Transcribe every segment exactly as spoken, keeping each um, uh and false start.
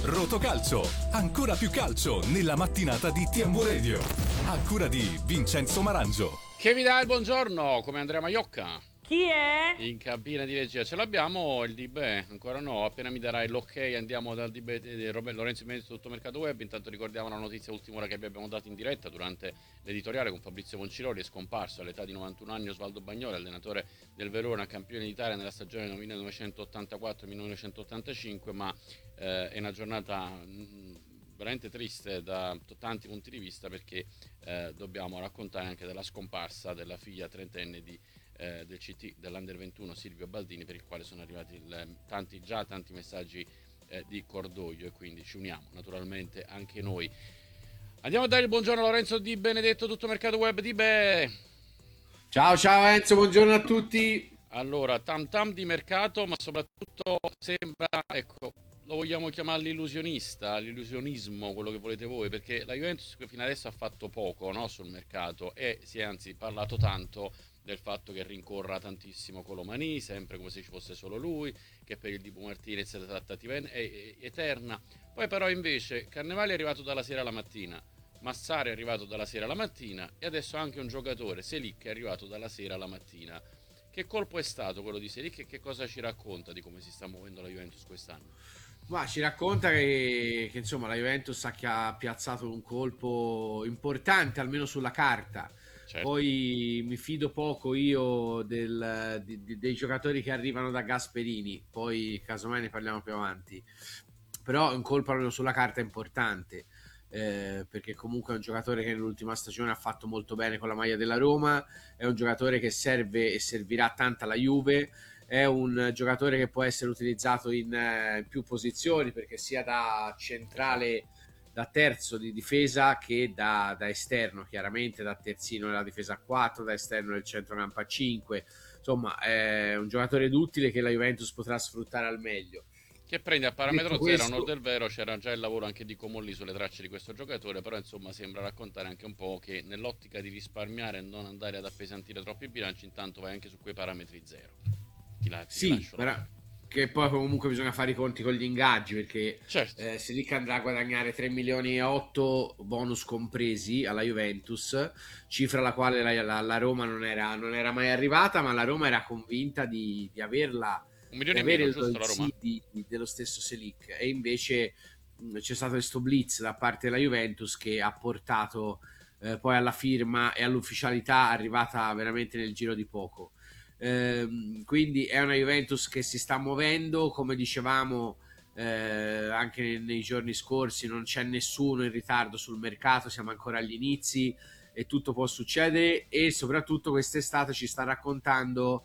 Rotocalcio, ancora più calcio nella mattinata di T M Radio. A cura di Vincenzo Marangio. Che vi dà il buongiorno, come Andrea Maiocca. Chi è? In cabina di regia ce l'abbiamo, il D B ancora no, appena mi darai l'ok andiamo dal D B di Robert Lorenzo Benedetto tutto mercato web. Intanto ricordiamo la notizia ultima ora che abbiamo dato in diretta durante l'editoriale con Fabrizio Conciroli. È scomparso all'età di novantuno anni Osvaldo Bagnoli, allenatore del Verona, campione d'Italia nella stagione millenovecentottantaquattro millenovecentottantacinque, ma eh, è una giornata mh, veramente triste da tanti punti di vista, perché eh, dobbiamo raccontare anche della scomparsa della figlia trentenne di Eh, del C T dell'Under ventuno Silvio Baldini, per il quale sono arrivati il, tanti, già tanti messaggi eh, di cordoglio, e quindi ci uniamo naturalmente anche noi. Andiamo a dare il buongiorno a Lorenzo Di Benedetto, tutto mercato web. Di Be. Ciao ciao Enzo, buongiorno a tutti. Allora, tam tam di mercato, ma soprattutto sembra, ecco, lo vogliamo chiamare l'illusionista, l'illusionismo, quello che volete voi, perché la Juventus fino adesso ha fatto poco, no, sul mercato, e si è anzi parlato tanto del fatto che rincorra tantissimo Colomani, sempre come se ci fosse solo lui, che per il Dibu Martinez la trattativa è, è, è eterna. Poi però invece Carnevali è arrivato dalla sera alla mattina, Massara è arrivato dalla sera alla mattina, e adesso anche un giocatore, Selic, è arrivato dalla sera alla mattina. Che colpo è stato quello di Selic e che cosa ci racconta di come si sta muovendo la Juventus quest'anno? Ma ci racconta che, che insomma la Juventus ha, ha piazzato un colpo importante, almeno sulla carta. Certo. Poi mi fido poco io del, di, di, dei giocatori che arrivano da Gasperini, poi casomai ne parliamo più avanti. Però è un colpo almeno sulla carta importante, eh, perché comunque è un giocatore che nell'ultima stagione ha fatto molto bene con la maglia della Roma, è un giocatore che serve e servirà tanto alla Juve, è un giocatore che può essere utilizzato in, eh, in più posizioni, perché sia da centrale, da terzo di difesa, che da, da esterno, chiaramente da terzino nella difesa a quattro, da esterno nel centrocampo a cinque. Insomma, è un giocatore duttile che la Juventus potrà sfruttare al meglio. Che prende a parametro Detto zero, questo, a onor del vero c'era già il lavoro anche di Comolli sulle tracce di questo giocatore, però insomma sembra raccontare anche un po' che nell'ottica di risparmiare e non andare ad appesantire troppi bilanci, intanto vai anche su quei parametri zero. Ti la, ti sì, però, che poi comunque bisogna fare i conti con gli ingaggi, perché certo. eh, Selic andrà a guadagnare tre milioni e otto, bonus compresi, alla Juventus, cifra alla quale la, la, la Roma non era, non era mai arrivata, ma la Roma era convinta di, di averla, un milione di e avere meno, giusto, la Roma? Sì, di, di, dello stesso Selic, e invece mh, c'è stato questo blitz da parte della Juventus che ha portato eh, poi alla firma e all'ufficialità arrivata veramente nel giro di poco. Ehm, quindi è una Juventus che si sta muovendo, come dicevamo eh, anche nei, nei giorni scorsi, non c'è nessuno in ritardo sul mercato, siamo ancora agli inizi e tutto può succedere, e soprattutto quest'estate ci sta raccontando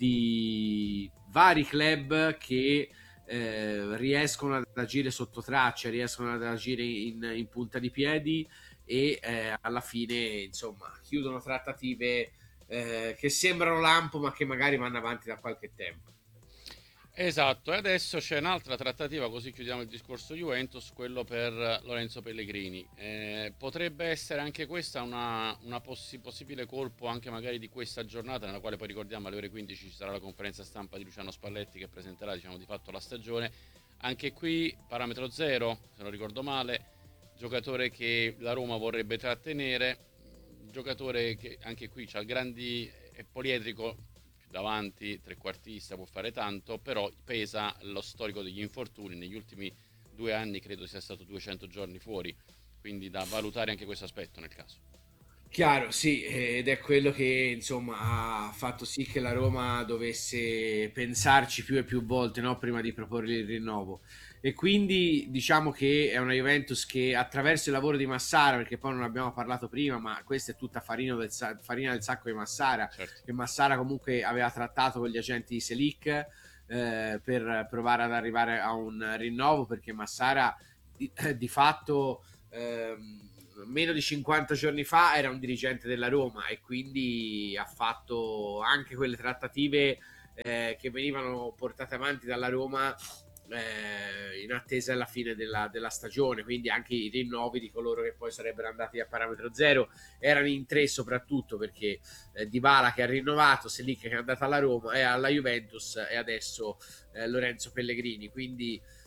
di vari club che eh, riescono ad agire sotto traccia, riescono ad agire in, in punta di piedi, e eh, alla fine insomma chiudono trattative Eh, che sembrano lampo, ma che magari vanno avanti da qualche tempo. Esatto, e adesso c'è un'altra trattativa, così chiudiamo il discorso Juventus, quello per Lorenzo Pellegrini. Eh, potrebbe essere anche questa una, una possi- possibile colpo anche magari di questa giornata, nella quale poi ricordiamo alle ore quindici ci sarà la conferenza stampa di Luciano Spalletti che presenterà, diciamo, di fatto la stagione. Anche qui parametro zero, se non ricordo male, giocatore che la Roma vorrebbe trattenere, giocatore che anche qui c'ha grandi, è poliedrico, più davanti, trequartista, può fare tanto, però pesa lo storico degli infortuni. Negli ultimi due anni credo sia stato duecento giorni fuori, quindi da valutare anche questo aspetto nel caso. Chiaro, sì, ed è quello che insomma ha fatto sì che la Roma dovesse pensarci più e più volte, no, prima di proporre il rinnovo. E quindi diciamo che è una Juventus che attraverso il lavoro di Massara, perché poi non abbiamo parlato prima, ma questa è tutta farina del, farina del sacco di Massara, certo. che Massara comunque aveva trattato con gli agenti di Selic eh, per provare ad arrivare a un rinnovo, perché Massara di, di fatto ehm, meno di cinquanta giorni fa era un dirigente della Roma, e quindi ha fatto anche quelle trattative eh, che venivano portate avanti dalla Roma eh, in attesa della fine della, della stagione, quindi anche i rinnovi di coloro che poi sarebbero andati a parametro zero erano in tre, soprattutto perché eh, Dybala che ha rinnovato, Selic che è andato alla Roma e alla Juventus, e adesso eh, Lorenzo Pellegrini, quindi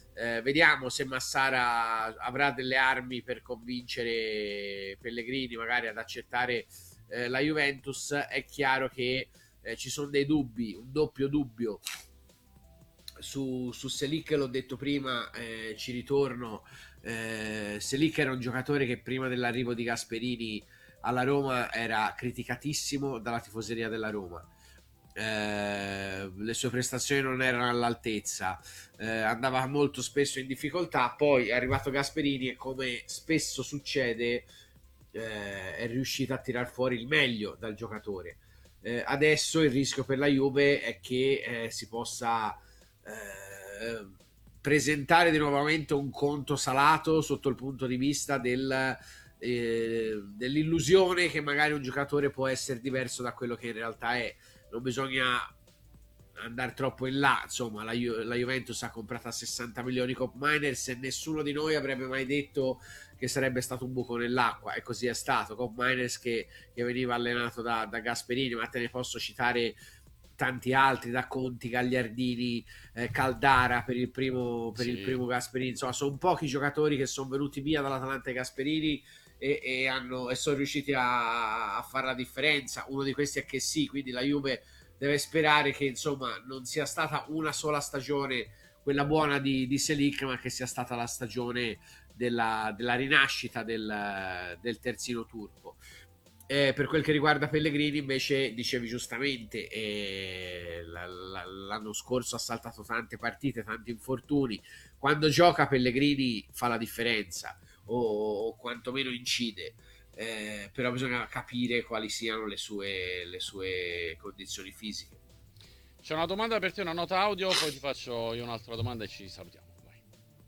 Eh, vediamo se Massara avrà delle armi per convincere Pellegrini magari ad accettare eh, la Juventus. È chiaro che eh, ci sono dei dubbi, un doppio dubbio su, su Selic, l'ho detto prima, eh, ci ritorno. eh, Selic era un giocatore che prima dell'arrivo di Gasperini alla Roma era criticatissimo dalla tifoseria della Roma. Eh, le sue prestazioni non erano all'altezza, eh, andava molto spesso in difficoltà. Poi è arrivato Gasperini e, come spesso succede, eh, è riuscito a tirar fuori il meglio dal giocatore. Eh, adesso il rischio per la Juve è che eh, si possa eh, presentare di nuovamente un conto salato sotto il punto di vista del, eh, dell'illusione che magari un giocatore può essere diverso da quello che in realtà è. Non bisogna andare troppo in là, insomma la, Ju- la Juventus ha comprato a sessanta milioni Cop Miners e nessuno di noi avrebbe mai detto che sarebbe stato un buco nell'acqua, e così è stato. Cop Miners che, che veniva allenato da, da Gasperini, ma te ne posso citare tanti altri, da Conti, Gagliardini, eh, Caldara per il primo, per Sì. il primo Gasperini. Insomma, sono pochi giocatori che sono venuti via dall'Atalanta e Gasperini e, e, hanno, e sono riusciti a, a fare la differenza. Uno di questi è che sì, quindi la Juve deve sperare che insomma non sia stata una sola stagione quella buona di, di Selic, ma che sia stata la stagione della, della rinascita del, del terzino turco. Eh, per quel che riguarda Pellegrini, invece, dicevi giustamente, eh, la, la, l'anno scorso ha saltato tante partite, tanti infortuni. Quando gioca Pellegrini fa la differenza, o, o quantomeno incide. Eh, però bisogna capire quali siano le sue, le sue condizioni fisiche. C'è una domanda per te, una nota audio, poi ti faccio io un'altra domanda e ci salutiamo. Vai.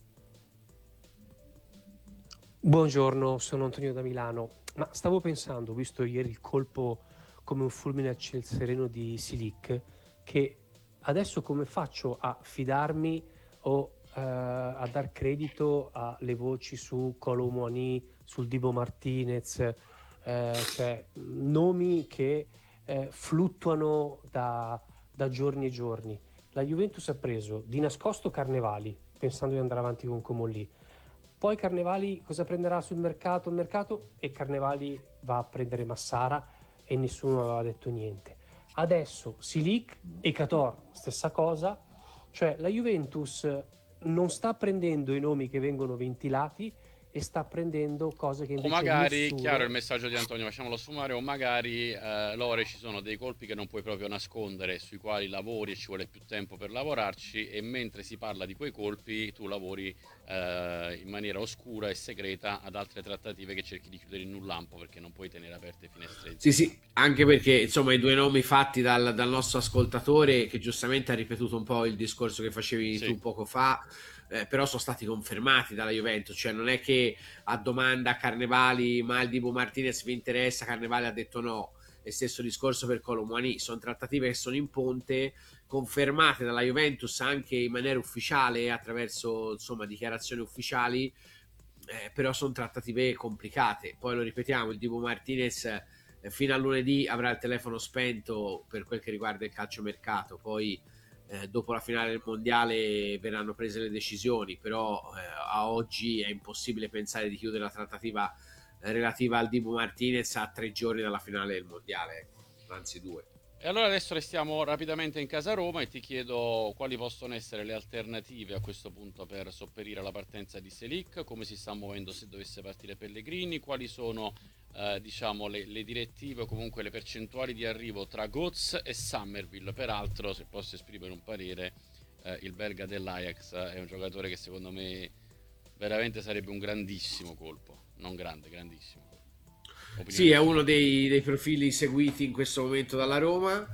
Buongiorno, sono Antonio da Milano. Ma stavo pensando, visto ieri il colpo come un fulmine a ciel sereno di Silic, che adesso come faccio a fidarmi o eh, a dar credito alle voci su Kolo Muani, sul Dibu Martinez, eh, cioè nomi che eh, fluttuano da, da giorni e giorni. La Juventus ha preso di nascosto Carnevali, pensando di andare avanti con Comolli. Poi Carnevali cosa prenderà sul mercato? Il mercato e Carnevali va a prendere Massara e nessuno aveva detto niente. Adesso Silic e Cator, stessa cosa. Cioè la Juventus non sta prendendo i nomi che vengono ventilati e sta prendendo cose che O invece magari, nessuno... chiaro il messaggio di Antonio, facciamolo sfumare, o magari eh, Lore, ci sono dei colpi che non puoi proprio nascondere, sui quali lavori e ci vuole più tempo per lavorarci, e mentre si parla di quei colpi tu lavori eh, in maniera oscura e segreta ad altre trattative che cerchi di chiudere in un lampo, perché non puoi tenere aperte finestre. Sì, sì, anche perché insomma i due nomi fatti dal, dal nostro ascoltatore, che giustamente ha ripetuto un po' il discorso che facevi Sì. tu poco fa, eh, però sono stati confermati dalla Juventus. Cioè non è che a domanda Carnevali, ma il Dibu Martinez vi interessa, Carnevali ha detto no. E stesso discorso per Kolo Muani. Sono trattative che sono in ponte, confermate dalla Juventus anche in maniera ufficiale, attraverso insomma dichiarazioni ufficiali, eh, però sono trattative complicate. Poi lo ripetiamo, il Dibu Martinez eh, fino a lunedì avrà il telefono spento per quel che riguarda il calciomercato. Poi eh, dopo la finale del mondiale verranno prese le decisioni, però eh, a oggi è impossibile pensare di chiudere la trattativa eh, relativa al Dibu Martinez a tre giorni dalla finale del mondiale, anzi due. E allora adesso restiamo rapidamente in casa Roma e ti chiedo quali possono essere le alternative a questo punto per sopperire alla partenza di Selic, come si sta muovendo se dovesse partire Pellegrini, quali sono eh, diciamo le, le direttive o comunque le percentuali di arrivo tra Götze e Summerville. Peraltro, se posso esprimere un parere, eh, il belga dell'Ajax è un giocatore che secondo me veramente sarebbe un grandissimo colpo, non grande, grandissimo colpo. Opinione Sì, è tua. uno dei, dei profili seguiti in questo momento dalla Roma,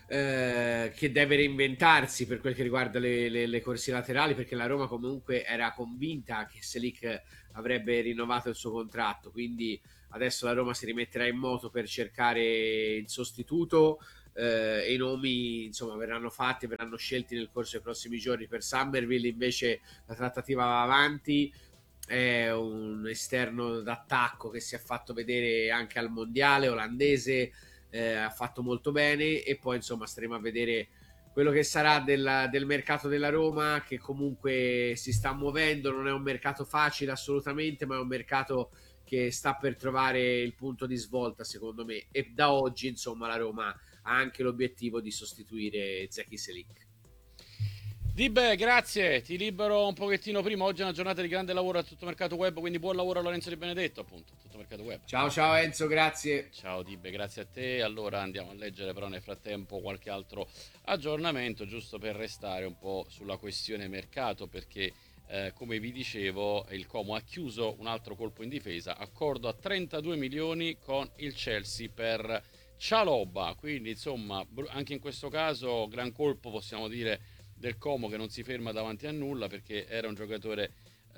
eh, che deve reinventarsi per quel che riguarda le, le, le corsie laterali, perché la Roma comunque era convinta che Selic avrebbe rinnovato il suo contratto, quindi adesso la Roma si rimetterà in moto per cercare il sostituto, eh, e i nomi insomma verranno fatti, verranno scelti nel corso dei prossimi giorni. Per Summerville invece la trattativa va avanti, è un esterno d'attacco che si è fatto vedere anche al mondiale olandese, eh, ha fatto molto bene, e poi insomma staremo a vedere quello che sarà del, del mercato della Roma, che comunque si sta muovendo. Non è un mercato facile assolutamente, ma è un mercato che sta per trovare il punto di svolta, secondo me, e da oggi insomma la Roma ha anche l'obiettivo di sostituire Zeki Selic. Dibe, grazie, ti libero un pochettino prima. Oggi è una giornata di grande lavoro a Tutto Mercato Web, quindi buon lavoro a Lorenzo Di Benedetto, appunto, Tutto Mercato Web. Ciao ciao Enzo, grazie. Ciao Dibe, grazie a te. Allora andiamo a leggere però nel frattempo qualche altro aggiornamento, giusto per restare un po' sulla questione mercato, perché eh, come vi dicevo il Como ha chiuso un altro colpo in difesa, accordo a trentadue milioni con il Chelsea per Chalobah, quindi insomma anche in questo caso gran colpo, possiamo dire, del Como, che non si ferma davanti a nulla, perché era un giocatore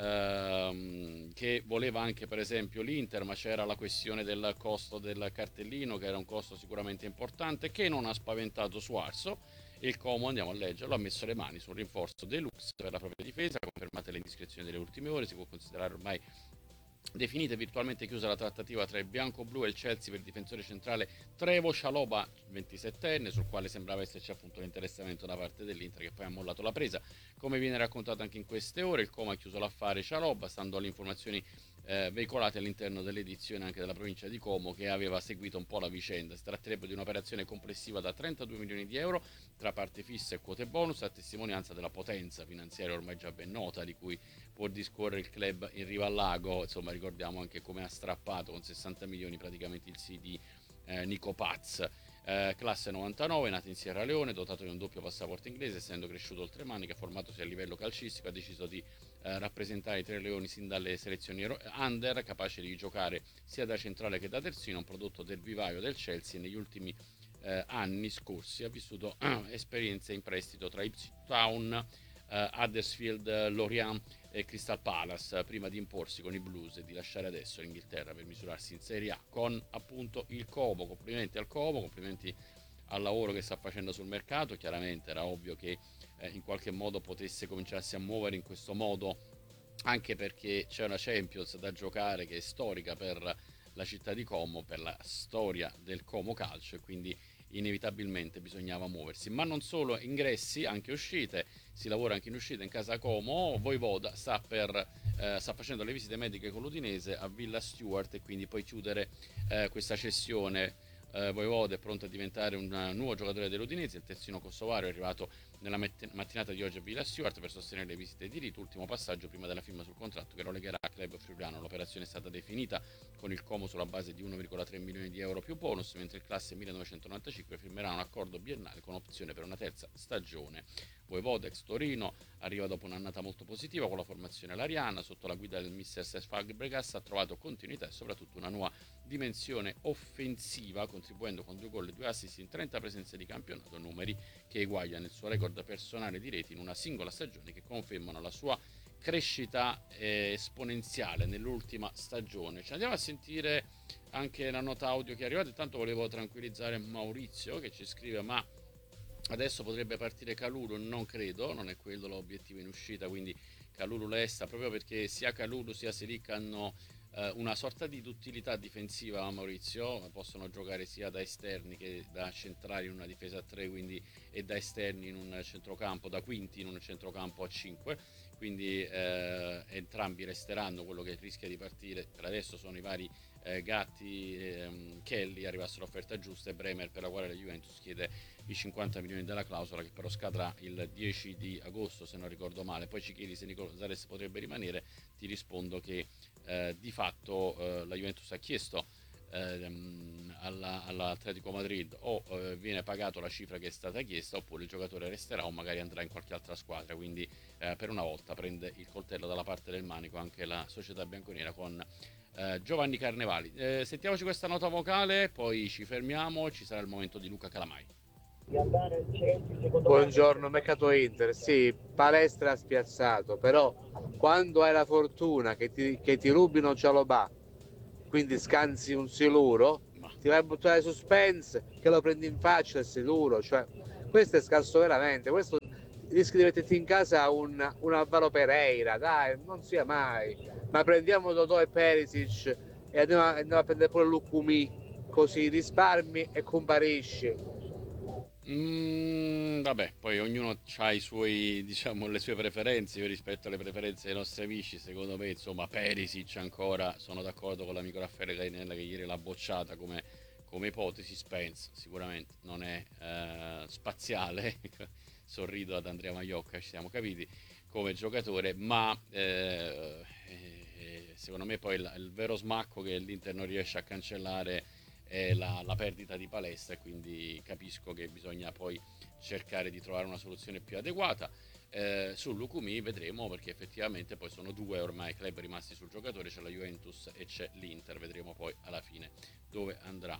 ehm, che voleva anche per esempio l'Inter, ma c'era la questione del costo del cartellino, che era un costo sicuramente importante, che non ha spaventato Suarzo. Il Como, andiamo a leggerlo, ha messo le mani sul rinforzo deluxe per la propria difesa, confermate le indiscrezioni delle ultime ore. Si può considerare ormai definita e virtualmente chiusa la trattativa tra il bianco-blu e il Chelsea per il difensore centrale Trevo Chalobah, ventisettenne, sul quale sembrava esserci appunto l'interessamento da parte dell'Inter, che poi ha mollato la presa. Come viene raccontato anche in queste ore, il Como ha chiuso l'affare Chalobah, stando alle informazioni eh, veicolate all'interno dell'edizione anche della provincia di Como, che aveva seguito un po' la vicenda. Si tratterebbe di un'operazione complessiva da trentadue milioni di euro tra parte fissa e quote bonus, a testimonianza della potenza finanziaria ormai già ben nota di cui può discorrere il club in riva al lago. Insomma, ricordiamo anche come ha strappato con sessanta milioni praticamente il sì di eh, Nico Paz. Eh, classe novantanove, nato in Sierra Leone, dotato di un doppio passaporto inglese, essendo cresciuto oltremanica, formatosi a livello calcistico, ha deciso di eh, rappresentare i Tre Leoni sin dalle selezioni under, capace di giocare sia da centrale che da terzino, un prodotto del vivaio del Chelsea. Negli ultimi eh, anni scorsi ha vissuto eh, esperienze in prestito tra Ipswich Town, eh, Huddersfield, Lorient e Crystal Palace, prima di imporsi con i Blues e di lasciare adesso l'Inghilterra per misurarsi in Serie A con appunto il Como. Complimenti al Como, complimenti al lavoro che sta facendo sul mercato. Chiaramente era ovvio che eh, in qualche modo potesse cominciarsi a muovere in questo modo, anche perché c'è una Champions da giocare che è storica per la città di Como, per la storia del Como Calcio, e quindi inevitabilmente bisognava muoversi. Ma non solo ingressi, anche uscite. Si lavora anche in uscita in casa Como. Voivoda sta, per, eh, sta facendo le visite mediche con l'Udinese a Villa Stewart, e quindi poi chiudere eh, questa cessione. eh, Voivoda è pronto a diventare un nuovo giocatore dell'Udinese. Il terzino kosovario è arrivato nella mattinata di oggi a Villa Stewart per sostenere le visite di rito, ultimo passaggio prima della firma sul contratto che lo legherà al club friulano. L'operazione è stata definita con il Como sulla base di uno virgola tre milioni di euro più bonus, mentre il classe millenovecentonovantacinque firmerà un accordo biennale con opzione per una terza stagione. Voivoda, ex Torino, arriva dopo un'annata molto positiva con la formazione lariana. Sotto la guida del mister Cesc Fabregas ha trovato continuità e soprattutto una nuova dimensione offensiva, contribuendo con due gol e due assist in trenta presenze di campionato, numeri che eguagliano il suo record personale di reti in una singola stagione, che confermano la sua crescita eh, esponenziale nell'ultima stagione. Ci andiamo a sentire anche la nota audio che è arrivata. Intanto volevo tranquillizzare Maurizio, che ci scrive: ma adesso potrebbe partire Kalulu? Non credo, non è quello l'obiettivo in uscita, quindi Kalulu resta, proprio perché sia Kalulu sia Selic hanno eh, una sorta di duttilità difensiva. Maurizio, possono giocare sia da esterni che da centrali in una difesa a tre, quindi, e da esterni in un centrocampo, da quinti in un centrocampo a cinque, quindi eh, entrambi resteranno. Quello che rischia di partire per adesso sono i vari eh, Gatti, ehm, Kelly, arrivasse l'offerta giusta, e Bremer, per la quale la Juventus chiede i cinquanta milioni della clausola, che però scadrà il dieci di agosto se non ricordo male. Poi ci chiedi se Nico Gonzalez potrebbe rimanere. Ti rispondo che eh, di fatto eh, la Juventus ha chiesto ehm, alla, all'Atletico Madrid o eh, viene pagato la cifra che è stata chiesta, oppure il giocatore resterà o magari andrà in qualche altra squadra. Quindi eh, per una volta prende il coltello dalla parte del manico anche la società bianconera con eh, Giovanni Carnevali. Eh, sentiamoci questa nota vocale, poi ci fermiamo. Ci sarà il momento di Luca Calamai. Buongiorno, mercato Inter. Sì, palestra spiazzato, però quando hai la fortuna che ti, che ti rubino Chalobah, quindi scansi un siluro, ti vai a buttare suspense, che lo prendi in faccia il siluro. Cioè, questo è scarso veramente. Questo rischi di metterti in casa un, un Alvaro Pereira, dai, non sia mai. Ma prendiamo Dodò e Perisic e andiamo a, andiamo a prendere pure Lucumi, così risparmi e comparisci. Mm, vabbè, poi ognuno ha i suoi, diciamo, le sue preferenze. Io rispetto alle preferenze dei nostri amici, secondo me, insomma, Perisic ancora, sono d'accordo con l'amico Raffaele Cainella che ieri l'ha bocciata come, come ipotesi. Spence sicuramente non è eh, spaziale, sorrido ad Andrea Magliocca, ci siamo capiti, come giocatore, ma eh, eh, secondo me poi il, il vero smacco che l'Inter non riesce a cancellare è la, la perdita di Palestra, e quindi capisco che bisogna poi cercare di trovare una soluzione più adeguata. Eh, su Lukumi vedremo, perché effettivamente poi sono due ormai i club rimasti sul giocatore, c'è la Juventus e c'è l'Inter, vedremo poi alla fine dove andrà.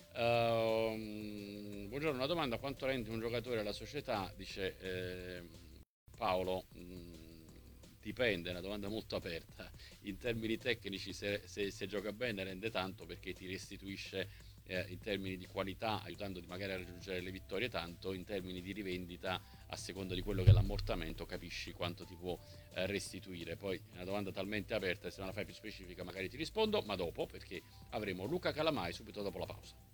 Uh, buongiorno, una domanda: quanto rende un giocatore alla società? Dice eh, Paolo. Mh, dipende, è una domanda molto aperta. In termini tecnici, se, se, se gioca bene rende tanto, perché ti restituisce eh, in termini di qualità, aiutandoti magari a raggiungere le vittorie tanto. In termini di rivendita, a seconda di quello che è l'ammortamento, capisci quanto ti può eh, restituire. Poi è una domanda talmente aperta, se me la fai più specifica magari ti rispondo, ma dopo, perché avremo Luca Calamai subito dopo la pausa.